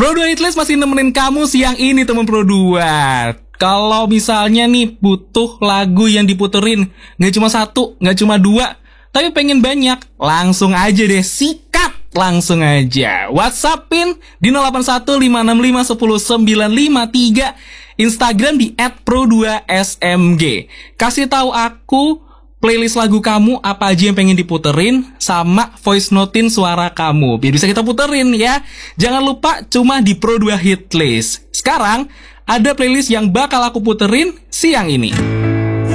Pro 2 Hitlist masih nemenin kamu siang ini teman Pro 2. Kalau misalnya nih butuh lagu yang diputerin, nggak cuma satu, nggak cuma dua, tapi pengen banyak, langsung aja deh, sikat langsung aja. WhatsAppin di 0815651093, Instagram di @pro2smg. Kasih tahu aku playlist lagu kamu apa aja yang pengen diputerin, sama voice notein suara kamu biar bisa kita puterin ya. Jangan lupa cuma di Pro 2 Hitlist. Sekarang ada playlist yang bakal aku puterin siang ini.